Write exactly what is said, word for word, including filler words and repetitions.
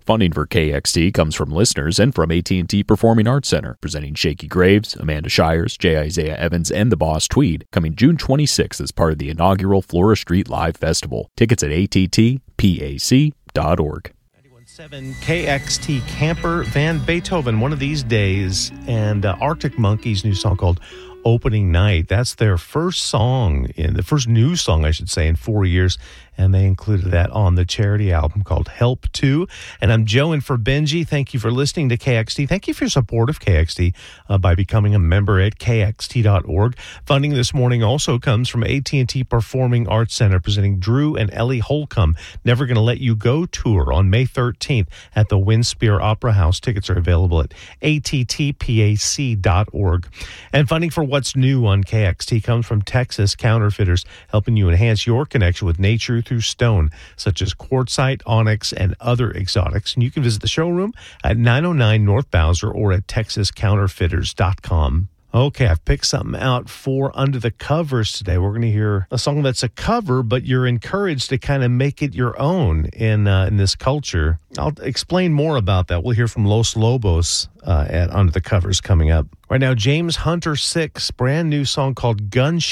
Funding for K X T comes from listeners and from A T and T Performing Arts Center, presenting Shakey Graves, Amanda Shires, J. Isaiah Evans, and the Boss Tweed, coming June twenty-sixth as part of the inaugural Flora Street Live Festival. Tickets at A T T pac dot org. ninety-one point seven K X T Camper Van Beethoven, One of These Days, and uh, Arctic Monkeys' new song called Opening Night. That's their first song, in the first new song, I should say, in four years, and they included that on the charity album called Help To. And I'm Joe in for Benji. Thank you for listening to K X T. Thank you for your support of K X T uh, by becoming a member at K X T dot org. Funding this morning also comes from A T and T Performing Arts Center, presenting Drew and Ellie Holcomb Never Gonna Let You Go tour on May thirteenth at the Windspear Opera House. Tickets are available at A T T pac dot org. And funding for What's New on K X T comes from Texas Counterfeiters, helping you enhance your connection with nature through stone, such as quartzite, onyx, and other exotics. And you can visit the showroom at nine oh nine North Bowser or at texas counterfeiters dot com. Okay, I've picked something out for Under the Covers today. We're going to hear a song that's a cover, but you're encouraged to kind of make it your own in uh, in this culture. I'll explain more about that. We'll hear from Los Lobos uh, at Under the Covers coming up. Right now, James Hunter Six, brand new song called Gunship.